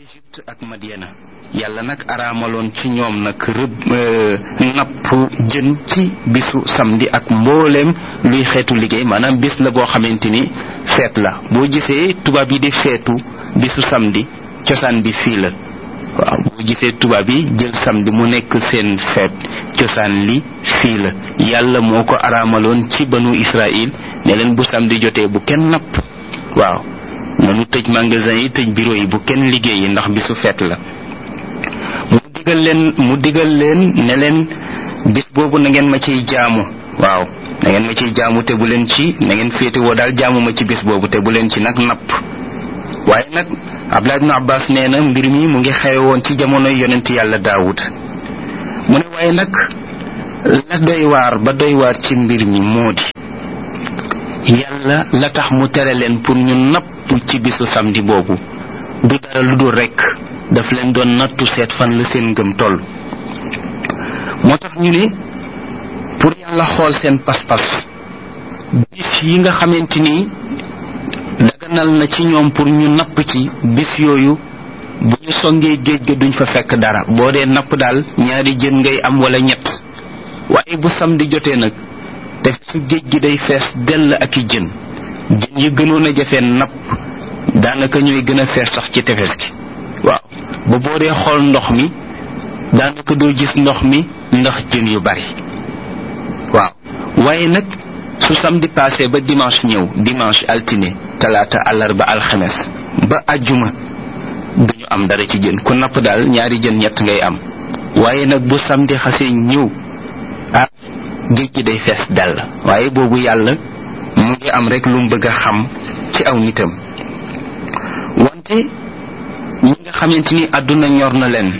Égypte ak Madiana yàlla nag araamaloon ci ñoom nag napp jën ci bisu samedi ak mbooleem luy xeetu liggéey maanaam bis la boo xamante ni feet la boo gisee tubaab yi di feetu bisu samedi cosaan bi fii la waaw boo gisee tubaab yi jël samedi mu nekk seen feet cosaan li fii la yàlla moo ko araamaloon ci banu Israël ne leen bu samedi jotee bu kenn napp waaw nanu tëj magasin yi tëj bureau yi bu kenn liggéeyi ndax bisu feet la mu digal leen ne leen bis boobu na ngeen ma ciy jaamu waaw na ngeen ma ciy jaamu te bu leen ci na ngeen féetewoo daal jaamu ma ci bis boobu te bu leen ci nag napp waaye nag Abdullah ibn Abbas nee na mbir mi mu ngi xewe woon ci jamonoy yonent yàlla Daawud mu ne waaye nag la doy waar ba doy waar ci mbir mi moo di yàlla la tax mu tere leen pour ñu napp ci bisu samedi boobu du dara lu dul rekk daf leen doon nattu seet fan la seen ngëm toll moo tax ñu ne pour yàlla xool seen pas-pas bis yi nga xamante ni daganal na ci ñoom pour ñu napp ci bis yooyu bu ñu songee géej ga duñ fa fekk dara boo dee napp daal ñaari jën ngay am wala ñett waaye bu samedi jotee nag te su géej gi day fees dell ak i jën yi gënoon a jafee napp daanaka ñooy gën a fees sax ci tefes gi waaw ba boo dee xool ndox mi daanaka doo gis ndox mi ndax jën yu bari waaw waaye nag su samedi passé ba dimanche ñëw dimanche altine talaata àllarba alxames ba ajjuma duñu am dara ci jën ku napp daal ñaari jën ñett ngay am waaye nag bu samedi xasee ñëw géej gi day fees dell waaye boobu yàlla mu ngi am rek lu mu bëgg a xam ci aw nitam wante ñi nga xamante ni àdduna ñor na leen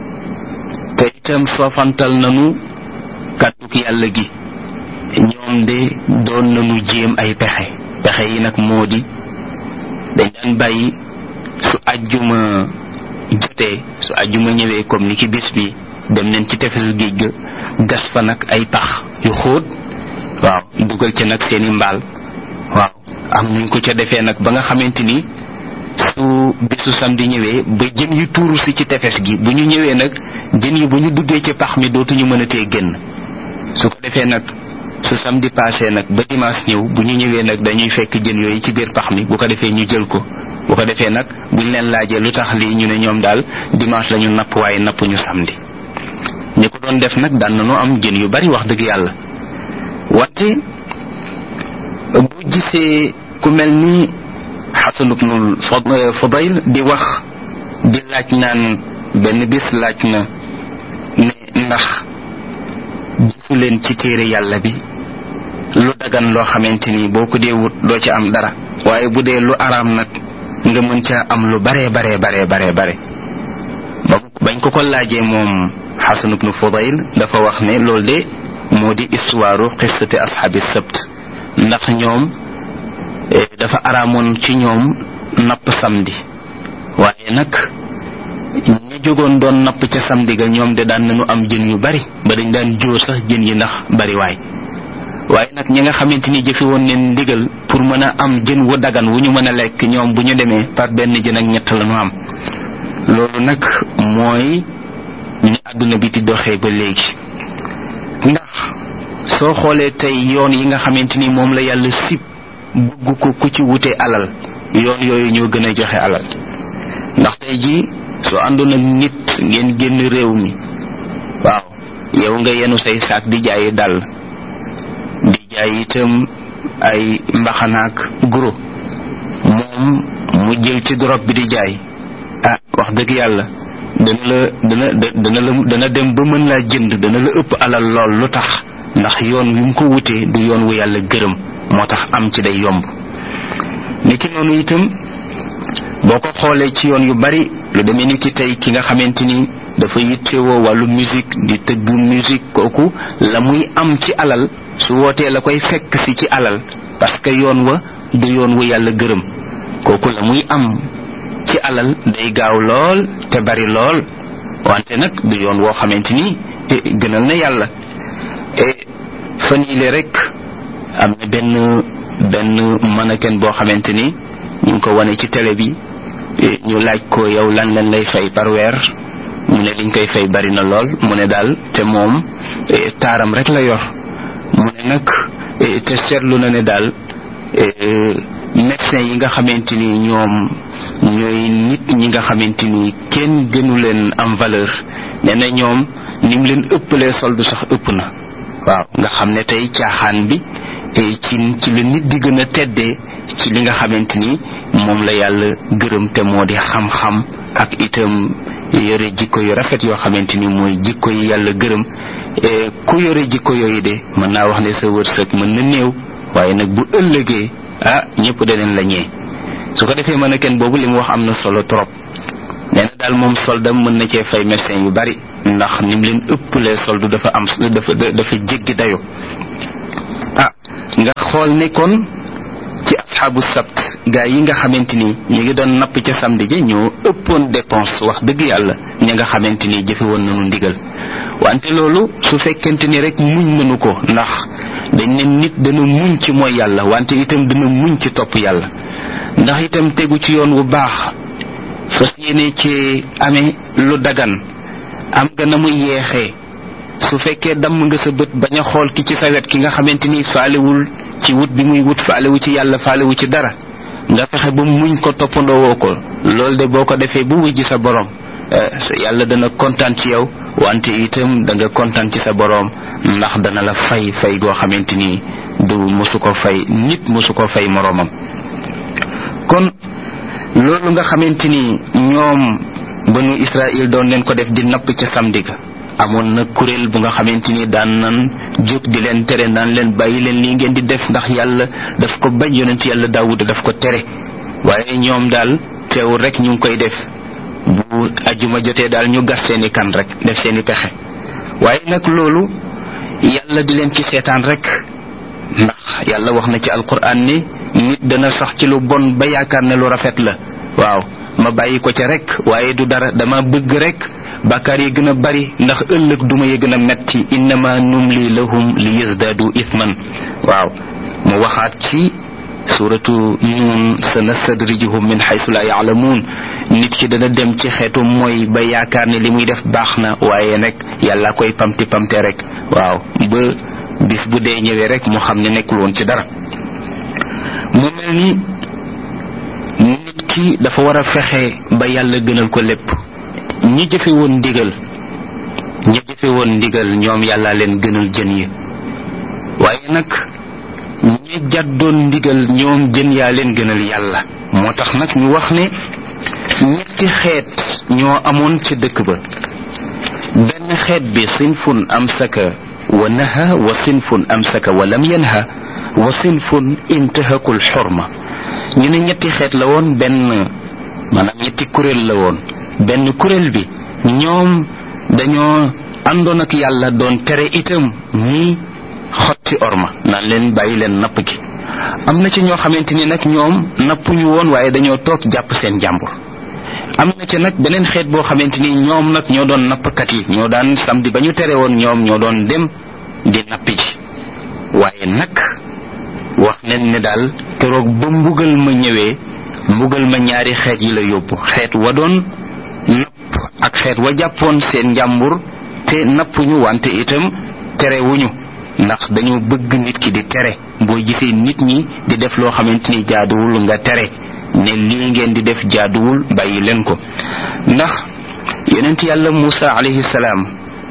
te itam soofantal nanu kàdduk yàlla gi ñoom de doon nanu jéem ay pexe yi nag moo di dañ daan bàyyi su àjjuma jotee su àjjuma ñëwee comme ni ki bés bi dem nañ ci tefesu géej ga gas fa nag ay pax yu xóot waaw dugal ca nag seeni mbaal waaw am nuñ ko ca defee nag ba nga xamante ni su bisu samedi ñëwee ba jën yu tuuru si ci tefes gi bu ñu ñëwee nag jën yi bu ñu duggee ci pax mi dootuñu mën a tee génn su ko defee nag su samedi passé nag ba dimanche ñëw bu ñu ñëwee nag dañuy fekk jën yooyu ci biir pax mi bu ko defee ñu jël ko bu ko defee nag buñ leen laajee lu tax lii ñu ne ñoom daal dimanche lañu napp waaye nappuñu samedi ñi ko doon def nag daan nañu am jën yu bari wax dëgg yàlla wante bu gisee ku mel ni Xasan ibnul Fudayl di wax di laaj naan benn bis laaj na ne ndax gisu leen ci téere yàlla bi lu dagan loo xamante ni boo ko dee wut doo ci am dara waaye bu dee lu araam nag nga mën ca am lu bare bañ ko laajee moom Xasan ibnu Fudayl dafa wax ne loolu de moo di histoire qissati ashaabi sabt ndax ñoom dafa araamoon ci ñoom napp samedi waaye nag ñi jógoon doon napp ca samedi ga ñoom de daan nañu am jën yu bari ba dañ daan jóor sax jën yi ndax bari waaye nag ñi nga xamante ni jëfe woon neen ndigal pour mën a am jën wu dagan wu ñu mën a lekk ñoom bu ñu demee par benn jën ak ñett la ñu am loolu nag mooy ni àdduna bi di doxee ba léegi ndax soo xoolee tey yoon yi nga xamante ni moom la yàlla sib bëgg ko ku ci wute alal yoon yooyu ñoo gën a joxe alal ndax tey ji soo àndoon ak nit ngeen génn réew mi waaw yow nga yenu say saak di jaay dàll di jaay itam ay mbaxanaak guro moom mu jël ci drogue bi di jaay wax dëgg yàlla dana dem ba mën laa jënd dana la ëpp alal lool lu tax ndax yoon wi mu ko wutee du yoon wu yàlla gërëm moo tax am ci day yomb niki noonu itam boo ko xoolee ci yoon yu bari lu demee ni ki tey ki nga xamante ni dafa yittewoo wàllu musique di tëgg musique kooku la muy am ci alal su wootee la koy fekk si ci alal parce que yoon wa du yoon wu yàlla gërëm kooku la muy am ci alal day gaaw lool te bari lool wante nag du yoon woo xamante ni gënal na yàlla fan yile rek am na benn mannequin boo xamante ni ñu ngi ko wane ci télé bi ñu laaj ko yow lan leen lay fay par weer mu ne liñ koy fay bari na lool mu ne daal te moom taaram rek la yor mu ne nag te seetlu na ne daal médecin yi nga xamante ni ñoom ñooy nit ñi nga xamante ni kenn gënu leen am valeur nee na ñoom ni mu leen ëppalee soldu sax ëpp na waaw nga xam ne tey caaxaan bi ci la nit di gën a teddee ci li nga xamante ni moom la yàlla gërëm te moo di xam-xam ak itam yore jikko yu rafet yoo xamante ni mooy jikko yi yàlla gërëm ku yore jikko yooyu de mën naa wax ne sa wërsëg mën na néew waaye nag bu ëllëgee ñëpp daneen la ñee su ko defee mën a kenn boobu li mu wax am na solo trop nee na daal moom soldam mën na cee fay médecin yu bari ndax ni mu leen ëppalee soldu dafa jéggi dayo nga xool ne kon ci asxaabu sabt gaa yi nga xamante ni ñu ngi doon napp ca samedi ji ñoo ëppoon dépense wax dëgg yàlla ña nga xamante ni jëfe woon nañu ndigal wante loolu su fekkente ni rek muñ nañu ko ndax dañ ne nit dana muñ ci mooy yàlla wante itam dana muñ ci topp yàlla ndax itam tegu ci yoon wu baax fas yéene ci amee lu dagan am nga na muy yeexee su fekkee damm nga sa bët bañ a xool ki ci sa wet ki nga xamante ni faalewul ci wut bi muy wut faalewu ci yàlla faalewu ci dara nga fexe ba muñ ko toppandoo woo ko loolu de boo ko defee bu wujji sa borom yàlla dana kontaan ci yow wante itam da nga kontaan ci sa borom ndax dana la fay goo xamante ni du mosu ko fay nit mosu ko fay moroomam kon loolu nga xamante ni ñoom banu Israël doon leen ko def di napp ca samedi ga amoon na kuréel bu nga xamante ni daan nan jóg di leen tere naan leen bàyyi leen lii ngeen di def ndax yàlla daf ko bañ yonent yàlla Daawuda daf ko tere waaye ñoom daal teewul rek ñu ngi koy def bu ajjuma jotee daal ñu gas seeni kan rek def seeni pexe waaye nag loolu yàlla di leen ci seetaan rek ndax yàlla wax na ci alquran ni nit dana sax ci lu bon ba yaakaar ne lu rafet la waaw ma bàyyi ko ca rek waaye du dara dama bëgg rek bàkkaar yi gën a bari ndax ëllëg duma yi gën a metti innama numli lahum li yazdaadu ithman waaw mu waxaat ci suratu Nuun sanastadrijuhum min haythu la ya'lamuun nit ki dana dem ci xeetu mooy ba yaakaar ne li muy def baax na waaye nag yàlla koy pamte rek waaw ba bis bu dee ñëwee rek mu xam ne nekkul woon ci dara mu mel ni nit ki dafa war a fexe ba yàlla gënal ko lépp ñi jëfe woon ndigal ñoom yàlla leen gënal jën yi waaye nag ñi jàddoon ndigal ñoom jën yaa leen gënal yàlla moo tax nag ñu wax ne ñetti xeet ñoo amoon ca dëkk ba benn xeet bi sinfun amsaka wa naha wa sinfun amsaka wa lam yanha wa sinfun intahakul xorma ñu ne ñetti xeet la woon benn maanaam ñetti kuréel la woon benn kuréel bi ñoom dañoo àndoon ak yàlla doon tere itam ñi xotti orma naan leen bàyyi leen napp gi am na ci ñoo xamante ni nag ñoom nappuñu woon waaye dañoo toog jàpp seen jàmbur am na ci nag beneen xeet boo xamante ni ñoom nag ñoo doon nappkat yi ñoo daan samedi ba ñu tere woon ñoom ñoo doon dem di nappi ji waaye nag wax nañ ne daal keroog ba mbugal ma ñëwee mbugal ma ñaari xeet yi la yóbbu xeet wa doon napp ak xeet wa jàppoon seen njàmbur te nappuñu wante itam terewuñu ndax dañoo bëgg nit ki di tere boo gisee nit ñi di def loo xamante ni jaaduwul nga tere ne lii ngeen di def jaaduwul bàyyi leen ko ndax yonent yàlla Muusa alayhi salaam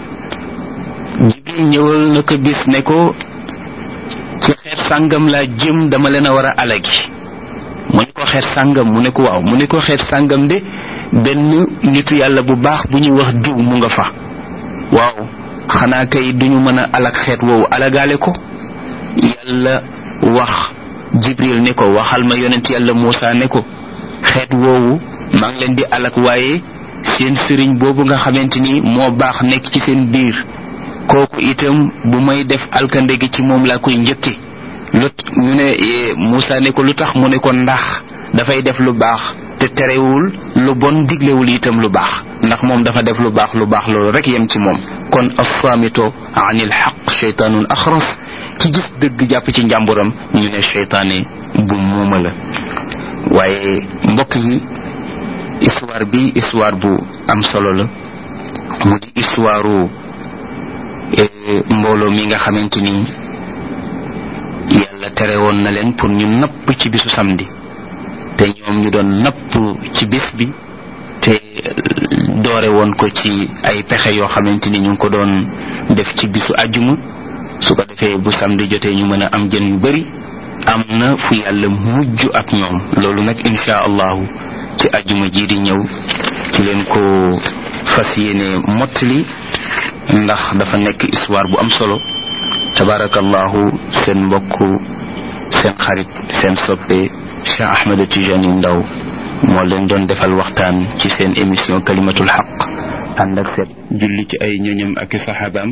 Jibril ñëwal na ko bis ne ko ci xeet sàngam laa jëm dama leen a war a alagi mu ne ko xeet sàngam mu ne ko waaw mu ne ko xeet sàngam de benn nitu yàlla bu baax bu ñuy wax diw mu nga fa waaw xanaa kay duñu mën a alag xeet woowu alagaale ko yàlla wax Jibril ne ko waxal ma yonent yàlla Muusa ne ko xeet woowu maa ngi leen di alag waaye seen sëriñ boobu nga xamante ni moo baax nekk ci seen biir kooku itam bu may def alkande gi ci moom laa koy njëkke ñu ne Muusa ne ko lu tax mu ne ko ndax dafay def lu baax te terewul lu bon diglewul itam lu baax ndax moom dafa def lu baax loolu rek yem ci moom kon as-saamito anil xaq sheytaanun axras ci gis dëgg jàpp ci njàmburam ñu ne sheytaane bu muuma la waaye mbokk yi histoire bi histoire bu am solo la mu di histoire mbooloo mi nga xamante ni yàlla tere woon na leen pour ñu napp ci bisu samedi te ñoom ñu doon napp ci bis bi te doore woon ko ci ay pexe yoo xamante ni ñu ngi ko doon def ci bisu àjjuma su ko defee bu samedi jotee ñu mën a am jën yu bari am na fu yàlla mujj ak ñoom loolu nag insha allahu ci àjjuma ji di ñëw ci leen ko fas yéene mottali ndax dafa nekk histoire bu am solo tabarakallahu seen mbokk seen xarit seen soppe Cheikh Ahmed Tidiane Ndao moo leen doon defal waxtaan ci seen émission kalimatul xaq ànd ak seet julli ci ay ñoñam ak saxaabaam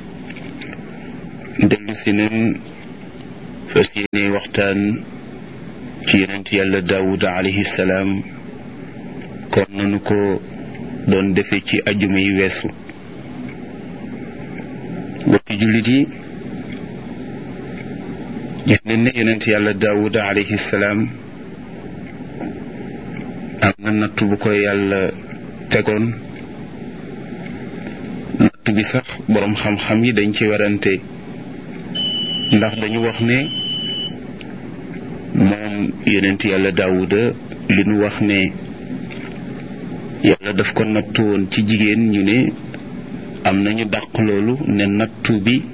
dellu si neen fas yéene waxtaan ci yonent yàlla Daawuda alayhi salaam kon nanu ko doon defe ci ajjuma yi weesu bokki jullit yi gis nañ ne yonent yàlla Daawuda alayhi salaam am na natt bu ko yàlla tegoon natt bi sax boroom xam-xam yi dañ ci werante ndax dañu wax ne moom yonent yàlla Daawuda li nu wax ne yàlla daf ko nattu woon ci jigéen ñu ne am nañu dàq loolu ne nattu bi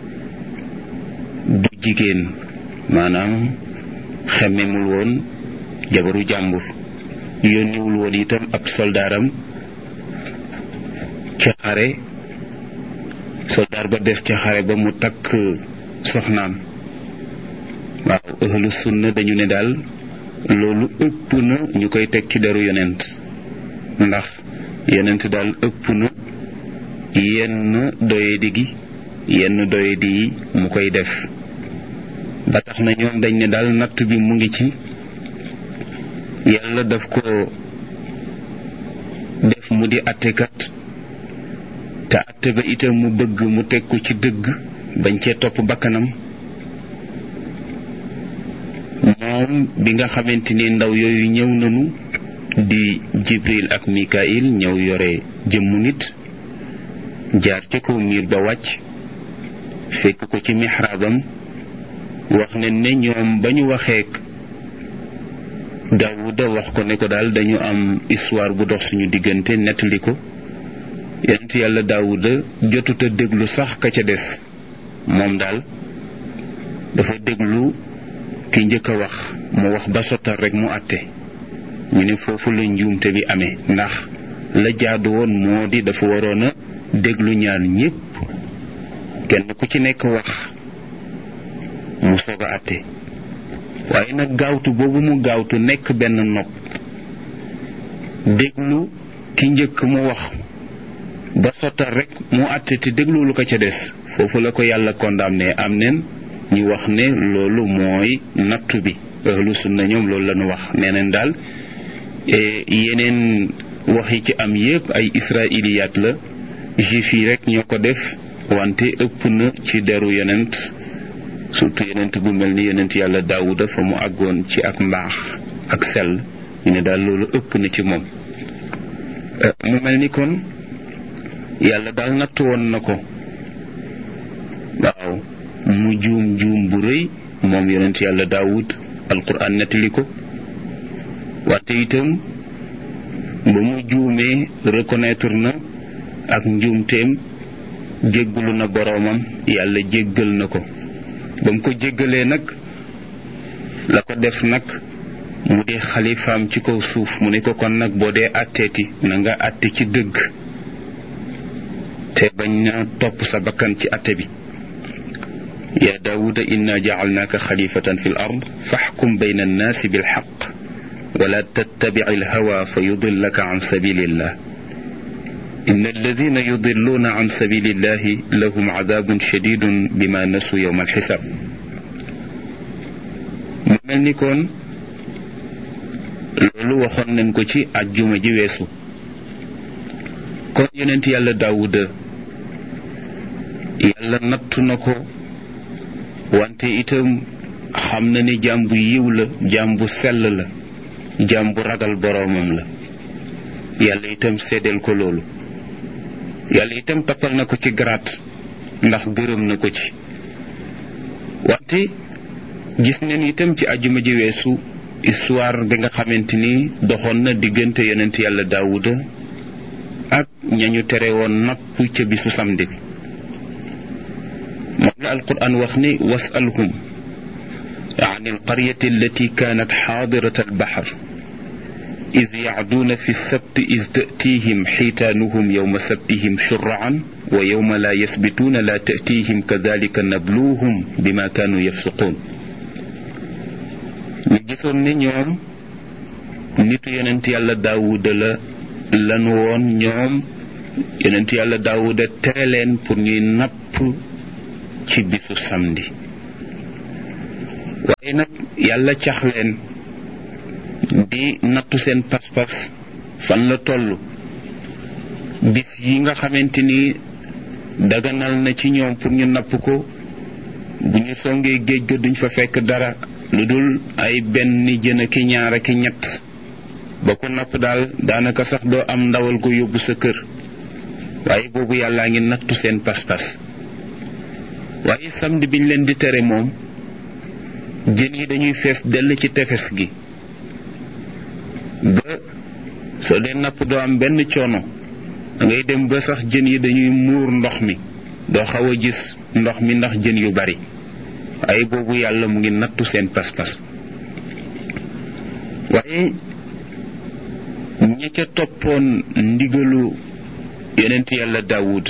du jigéen maanaam xemmemul woon jabaru jàmbur yónniwul woon itam ab soldaaram ci xare soldaar ba des ci xare ba mu takk soxnaam waaw ahlu sunna dañu ne daal loolu ëpp na ñu koy teg ci deru yonent ndax yonent daal ëpp na yenn doyadi gi yenn doyadi yi mu koy def ba tax na ñoom dañ ne daal natt bi mu ngi ci yàlla daf ko def mu di attekat te atte ba itam mu bëgg mu teg ko ci dëgg bañ cee topp bakkanam moom bi nga xamante ni ndaw yooyu ñëw nañu di Jibril ak Mikail ñëw yore jëmmu nit jaar ca kaw miir ba wàcc fekk ko ci mihraabam wax ne ñoom ba ñu waxee Daawuda wax ko ne ko daal dañu am histoire bu dox suñu diggante nettali ko yonent yàlla Daawuda jotuta déglu sax ka ca des moom daal dafa déglu ki njëkk a wax mu wax ba sottal rek mu àtte ñu ne foofu la njuumte bi amee ndax la jaadu woon moo di dafa waroon a déglu ñaar ñépp kenn ku ci nekk wax mu soog a àtte waaye nag gaawtu boobu mu gaawtu nekk benn nopp déglu ki njëkk mu wax ba sottal rek mu àtte te déglu lu ko ca des foofu la ko yàlla condamné am neen ñu wax ne loolu mooy nattu bi ahlu sunna ñoom loolu la ñu wax nee neen daal yeneen wax yi ci am yépp ay israiliyaat la juif yi rek ñoo ko def wante ëpp na ci deru yonent surtout yonent bu mel ni yonent yàlla Daawuda fa mu àggoon ci ak mbaax ak sell ñu ne daal loolu ëpp na ci moom mu mel ni kon yàlla daal nattu woon na ko waaw mu juum bu rëy moom yonent yàlla Daawud alquran nettali ko wante itam ba mu juumee reconnaître na ak njuumteem jéggalu na boroomam yàlla jéggal na ko ba mu ko jéggalee nag la ko def nag mu di xalifaam ci kaw suuf mu ne ko kon nag boo dee àtteeti na nga àtte ci dëgg te bañ na topp sa bakkan ci àtte bi ya daawuda inna jacalnaaka xalifatan fi l ard faxkum bayna annaasi bilxaq wala tattabic alhawa fa yudillaka an sabilillah إن الذين يضلون عن سبيل الله لهم عذاب شديد بما نسوا يوم الحساب mu mel ni kon loolu waxoon nañ ko ci àjjuma ji weesu kon yonent yàlla Daawuda yàlla nattu na ko wante itam xam na ni jaam bu yiw la jaam bu sell la jaam bu ragal boroomam la yàlla itam seedeel ko loolu. yàlla itam tappal na ko ci garaat ndax gërëm na ko ci. wante gis nañ itam ci àjjuma ji weesu histoire bi nga xamante ni doxoon na diggante yonent yàlla Daawuda ak ñañu tere woon napp ca bisu samedi bi. moom la alquran wax ni wasalhum an alqaryati allati kanat xaadirat albaxar id yacduuna fi lsabti id tatihim xiitaanuhum yowma sabtihim shuraan wa yowma laa yasbituuna laa tatihim kadalika nabluuhum bima kaanu yafsuquun. ñu gisoon ne ñoom nitu yonent yàlla Daawuda lanu woon. ñoom yonent yàlla Daawuda tere leen pour ñuy napp ci bisu samedi. waaye nag yàlla cax leen di nattu seen pas-pas fan la toll. bis yi nga xamante ni daganal na ci ñoom pour ñu napp ko, bu ñu songee géej ga duñ fa fekk dara lu dul ay benn jën ak ñaar ak ñett, ba ko napp daal daanaka sax doo am ndawal ko yóbbu sa kër. waaye boobu yàllaa ngi nattu seen pas-pas. waaye samedi biñ leen di tere moom jën yi dañuy fees dell ci tefes gi ba soo dee napp doo am benn coono. da ngay dem ba sax jën yi dañuy muur ndox mi, doo xaw a gis ndox mi ndax jën yu bari. waaye boobu yàlla mu ngi nattu seen pas-pas. waaye ña ca toppoon ndigalu yonent yàlla Daawud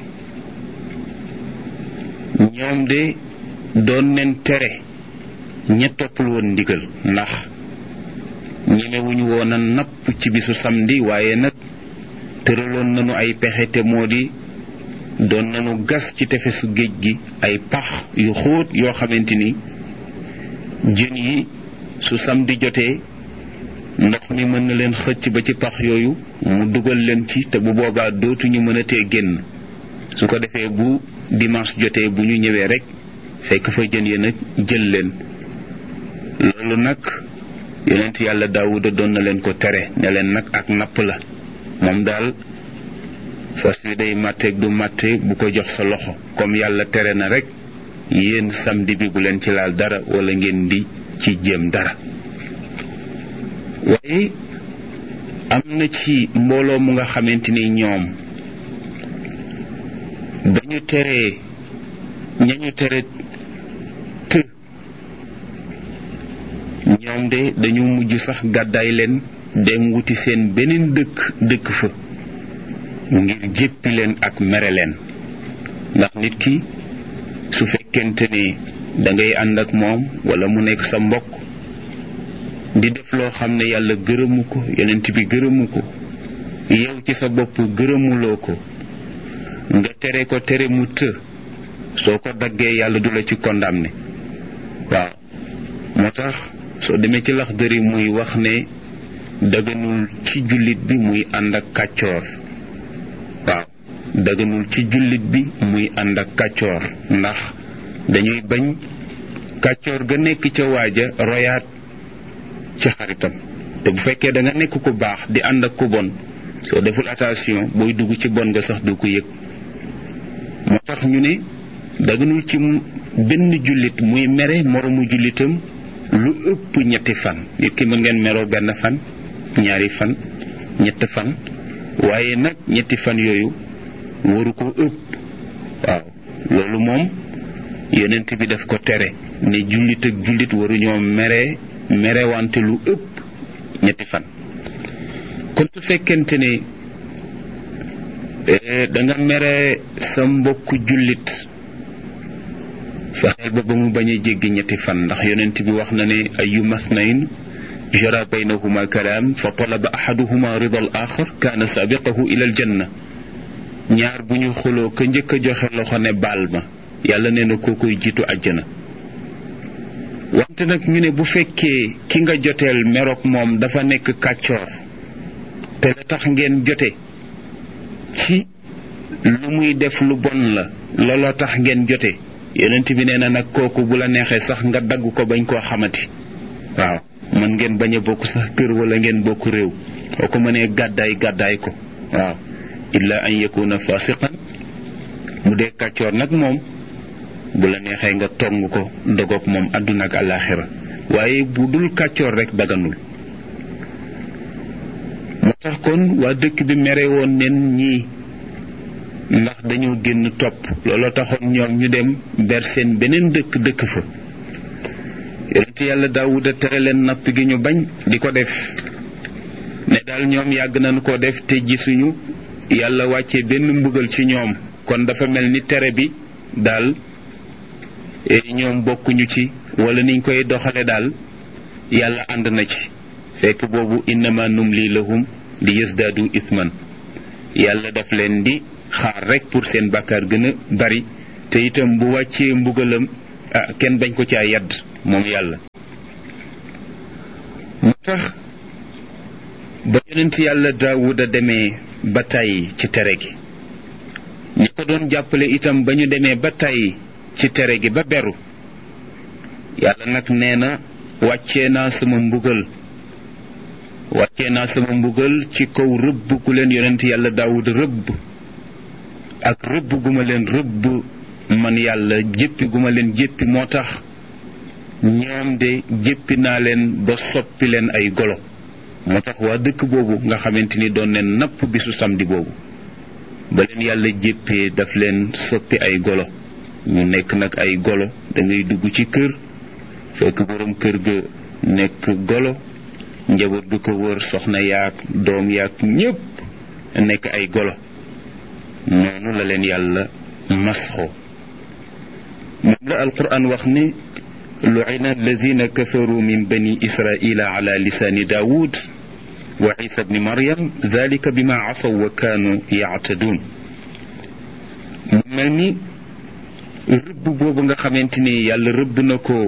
ñoom de doon nen tere ña toppul woon ndigal, ndax ñemewuñu woon a napp ci bisu samedi. waaye nag tëraloon nañu ay pexe, te moo di doon nañu gas ci tefesu géej gi ay pax yu xóot yoo xamante ni jën yi su samedi jotee ndox mi mën na leen xëcc ba ci pax yooyu mu dugal leen ci, te bu boobaa dootuñu mën a tee génn. su ko defee bu dimanche jotee bu ñu ñëwee rek fekk fa jën yi nag jël leen. loolu nag yonent yàlla Daawuda doon na leen ko tere, ne leen nag ak napp la. moom daal fas wi day màtteeg du màtte bu ko jox sa loxo, comme yàlla tere na rek yéen samedi bi bu leen ci laal dara wala ngeen di ci jéem dara. waaye am na ci mbooloo mu nga xamante ni ñoom dañu teree ñañu tere të ñoom de dañu mujj sax gàddaay leen dem wuti seen beneen dëkk fa ngir jéppi leen ak mere leen. ndax nit ki su fekkente ni dangay ànd ak moom wala mu nekk sa mbokk di def loo xam ne yàlla gërëmu ko, yonent bi gërëmu ko, yow ci sa bopp gërëmuloo ko, nga tere ko tere mu të, soo ko daggee yàlla du la ci condamné. waaw moo tax soo demee ci Laxdari muy wax ne daganul ci jullit bi muy ànd ak kàccoor. waaw daganul ci jullit bi muy ànd ak kàccoor, ndax dañuy bañ kàccoor ga nekk ca waaja royaat ci xaritam. te bu fekkee da nga nekk ku baax di ànd ak ku bon, soo deful attention booy dugg ci bon nga sax du ko yëg. moo tax ñu ne daganul ci benn jullit muy mere moromu jullitam lu ëpp 3 fan. nit ki mën ngeen meroo benn fan, 2 fan, 3 fan, waaye nag 3 fan yooyu waru ko ëpp. waaw loolu moom yonent bi daf ko tere, ne jullit ak jullit waruñoo merewante lu ëpp 3 fan. kon su fekkente ne da nga mere sa mbokku jullit, fexeel ba mu bañ a jéggi 3 fan, ndax yonent bi wax na ne ayyuma ithnayn jara baynahuma kalaam fa talaba ahaduhuma rida al axar kaana sabiqahu ila al janna. ñaar bu ñu xuloo ka njëkk a joxe loxo ne baal ma, yàlla nee na koo koy jiitu àjjana. wante nag ñu ne bu fekkee ki nga joteel meroog moom dafa nekk kàccoor, te la tax ngeen jote ci lu muy def lu bon la, looloo tax ngeen jote, yonent bi nee na nag kooku bu la neexee sax nga dagg ko bañ koo xamati. waaw mën ngeen bañ a bokk sax kër wala ngeen bokk réew, boo ko mënee gàddaay ko waaw illa an yakuna fasiqan mu dee kàccoor nag moom bu la neexee nga tong ko dogoog moom àdduna ak àllaaxira waaye bu dul kàccoor rek daganul moo tax kon waa dëkk bi mere woon nen ñii ndax dañoo génn topp looloo taxoon ñoom ñu dem ber seen beneen dëkk fa yonent yàlla Daawuda tere leen napp gi ñu bañ di ko def ne daal ñoom yàgg nañu ko def te gisuñu yàlla wàccee benn mbugal ci ñoom kon dafa mel ni tere bi daal ñoom bokkuñu ci wala niñ koy doxale daal yàlla ànd na ci fekk boobu innama numli lahum li yasdaadu isman yàlla daf leen di xaar rek pour seen bàkkaar gën a bari te itam bu wàccee mbugalam kenn bañ ko caa yadd moom yàlla moo tax ba yonent yàlla Daawuda demee ba tàyyi ci tere gi ñi ko doon jàppale itam ba ñu demee ba tàyyi ci tere gi ba beru yàlla nag nee na wàccee naa sama mbugal ci kaw rëbb ku leen yonent yàlla Daawuda rëbb ak rëbb gu ma leen rëbb man yàlla jéppi gu ma leen jéppi moo tax ñoom de jéppi naa leen ba soppi leen ay golo moo tax waa dëkk boobu nga xamante ni doon leen napp bisu samedi boobu ba leen yàlla jéppee daf leen soppi ay golo ñu nekk nag ay golo dangay dugg ci kër fekk borom kër ga nekk golo njaboot du ko wër soxna yaak doom yaak ñépp nekk ay golo noonu la leen yàlla masxoo moom la alquran wax ne lu'ina allazina kafaru min bani israila ala lisaani daawud wa isa bni maryam zalika bima asaw wa kaanu yaataduun mu mel ni rëbb boobu nga xamante ni yàlla rëbb na ko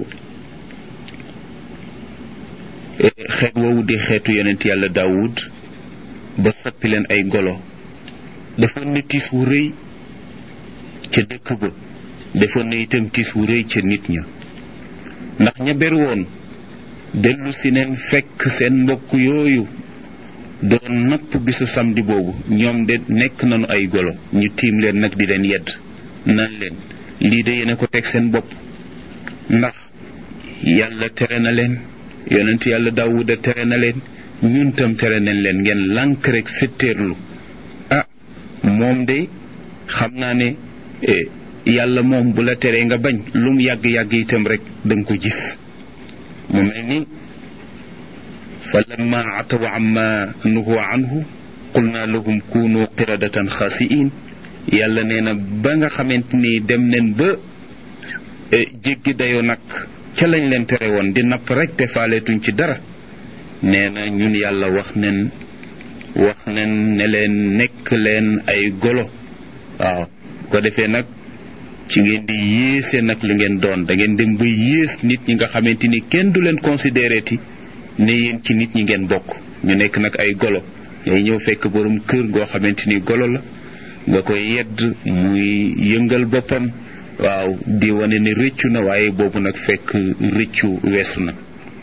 xeet woowu di xeetu yonent yàlla daawud ba soppi leen ay golo defoon na tiis wu rëy ca dëkk ba defoon na itam tiis wu rëy ca nit ña ndax ña ber woon dellu si neen fekk seen mbokk yooyu doon napp bisu samedi boobu ñoom de nekk nañu ay golo ñu tiim leen nag di leen yedd nan leen lii de yéen a ko teg seen bopp ndax yàlla tere na leen yonent yàlla Daawuda tere na leen ñun tam tere nañ leen ngeen lànk rek fetteerlu moom de xam naa ne yàlla moom bu la teree nga bañ lu mu yàgg-yàgg itam rek danga ko gis mu mel ni fa lamma ataw amma nuhu anhu qulna lahum kunu qiradatan xaasiin yàlla nee na ba nga xamante ni dem nen ba jéggi dayoo nag ca lañ leen tere woon di napp rek te faaleetuñ ci dara nee na ñun yàlla wax nen ne leen nekk leen ay golo waaw ko defee nag ci ngeen di yéese nag lu ngeen doon da ngeen dem ba yées nit ñi nga xamante ni kenn du leen considéré ti ne yéen ci nit ñi ngeen bokk ñu nekk nag ay golo ngay ñëw fekk borom kër goo xamante ni golo la nga koy yedd muy yëngal boppam waaw di wane ne rëccu na waaye boobu nag fekk rëccu weesu na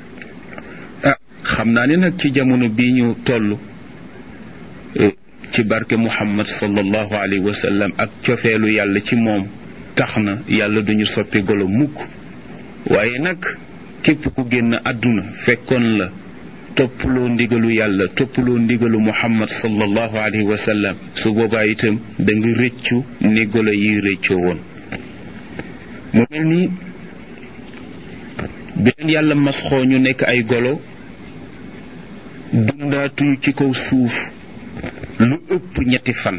xam naa ne nag ci jamono bii ñu toll ci barke Muhammad sallallahu alayhi wa sallam ak cofeelu yàlla ci moom tax na yàlla duñu soppi golo mukk waaye nag képp ku génn àdduna fekkoon la toppaloo ndigalu yàlla toppaloo ndigalu Muhammad sallallahu alayhi wa sallam su boobaa itam da nga rëccu ni golo yi rëccoo woon mu mel ni beneen yàlla masxoo ñu nekk ay golo dundaatuñu ci kaw suuf lu ëpp ñetti fan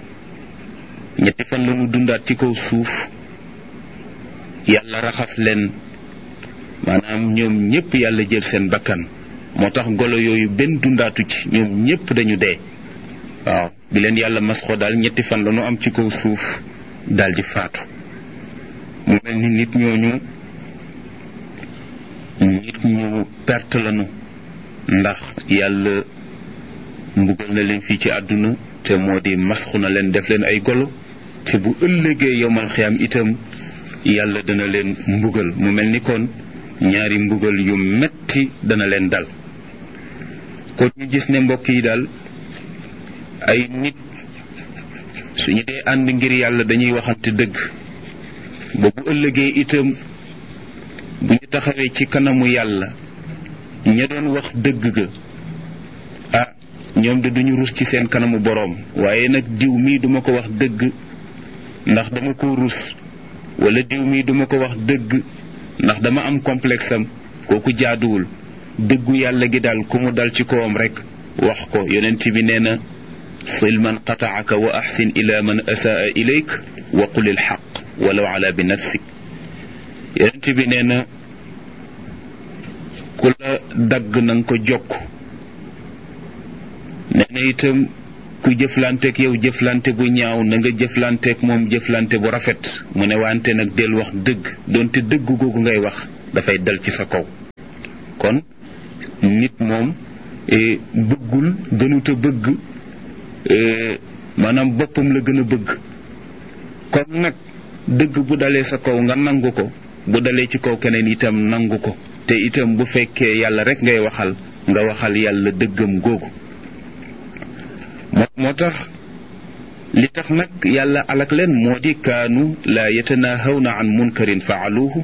la ñu dundaat ci kaw suuf yàlla raxas leen maanaam ñoom ñépp yàlla jël seen bakkan moo tax golo yooyu benn dundaatu ci ñoom ñépp dañu dee waaw bi leen yàlla masxoo daal ñetti fan la ñu am ci kaw suuf daal di faatu mu mel ni nit ñu perte lañu ndax yàlla mbugal na leen fii ci àdduna te moo di masxu na leen def leen ay golo te bu ëllëgee yowmal xiyaam itam yàlla dana leen mbugal mu mel ni kon ñaari mbugal yu metti dana leen dal kon ñu gis ne mbokk yi daal ay nit suñu dee ànd ngir yàlla dañuy waxante dëgg ba bu ëllëgee itam bu ñu taxawee ci kanamu yàlla ña doon wax dëgg ga ñoom de duñu rus ci seen kanamu boroom waaye nag diw mii duma ko wax dëgg ndax dama ko rus wala diw mii duma ko wax dëgg ndax dama am complexe am kooku jaaduwul dëggu yàlla gi daal ku mu dal ci kawam rek wax ko yonent bi nee na sil man qataaka wa ahsin ila man asaa ilayk wa qul il xaq walaw ala bi nafsik yonent bi nee na ku la dagg na nga ko jokk nee na itam ku jëflanteek yow jëflante bu ñaaw na nga jëflanteek moom jëflante bu rafet mu ne wante nag del wax dëgg doonte dëgg googu ngay wax dafay dal ci sa kaw kon nit moom bëggul gënuta bëgg maanaam boppam la gën a bëgg kon nag dëgg bu dalee sa kaw nga nangu ko bu dalee ci kaw keneen itam nangu ko te itam bu fekkee yàlla rek ngay waxal nga waxal yàlla dëggam googu moo tax li tax nag yàlla alak leen moo di kaanu laa yatanahawna an munkarin faaluuhu